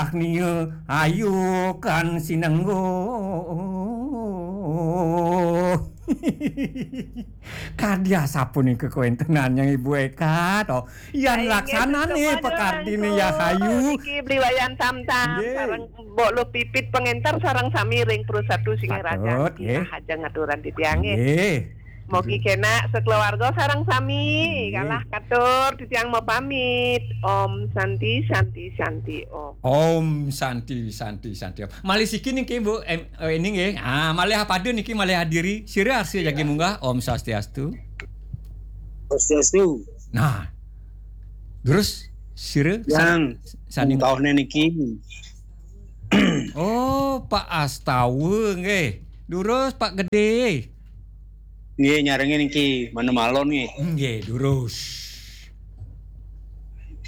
Kadah nieu ayu kan sinenggo. Kadia sapunika kuentenannya Ibu Eka toh. Yan laksana nih pekardini ya hayu. Iki bliwayan tam-tam sareng mbok lu pipit pengentar sareng samiring prusatu singaraja. Nah aja ngaturan di tiange. Nggih. Mugi kena sekeluarga sareng sami kalah katur di tiang mau pamit. Om Santi Santi Santi Om. Om Santi Santi Santi. Malih siki niki Bu ini nggih. Malih hapadeun niki malih hadiri. Sire arsi jagi munggah Om Swastiastu. Swastiastu. Nah. Terus sire yang tahunnya niki. Oh, Pak Astawa nggih. Durus Pak Gede. Nggih nyarenge niki mana malon nggih. Nggih, durus.